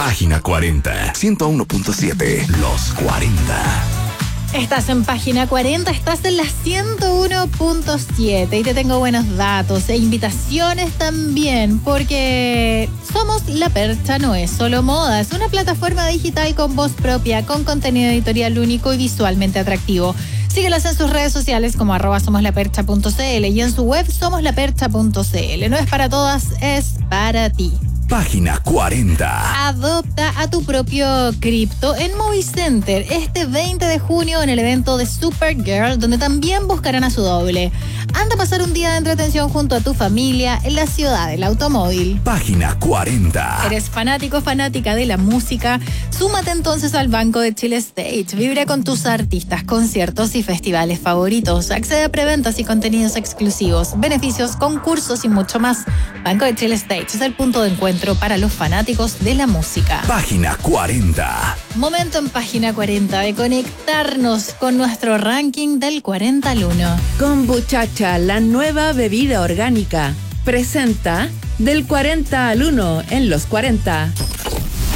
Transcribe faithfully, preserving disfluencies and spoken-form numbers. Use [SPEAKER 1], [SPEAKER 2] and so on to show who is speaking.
[SPEAKER 1] Página cuarenta, ciento uno punto siete, Los cuarenta.
[SPEAKER 2] Estás en Página cuarenta, estás en la ciento uno punto siete y te tengo buenos datos e invitaciones también, porque Somos La Percha no es solo moda, es una plataforma digital con voz propia, con contenido editorial único y visualmente atractivo. Síguelas en sus redes sociales como arroba somoslapercha punto cl y en su web somoslapercha punto cl. No es para todas, es para ti.
[SPEAKER 1] Página cuarenta.
[SPEAKER 2] Adopta a tu propio cripto en Movicenter este veinte de junio en el evento de Supergirl, donde también buscarán a su doble. Anda a pasar un día de entretención junto a tu familia en la ciudad del automóvil.
[SPEAKER 1] Página cuarenta.
[SPEAKER 2] ¿Eres fanático o fanática de la música? Súmate entonces al Banco de Chile Stage. Vibra con tus artistas, conciertos y festivales favoritos. Accede a preventas y contenidos exclusivos, beneficios, concursos y mucho más. Banco de Chile Stage es el punto de encuentro para los fanáticos de la música.
[SPEAKER 1] Página cuarenta.
[SPEAKER 2] Momento en Página cuarenta de conectarnos con nuestro ranking del cuarenta al uno.
[SPEAKER 3] Kombuchacha, la nueva bebida orgánica, presenta del cuarenta al uno en los cuarenta.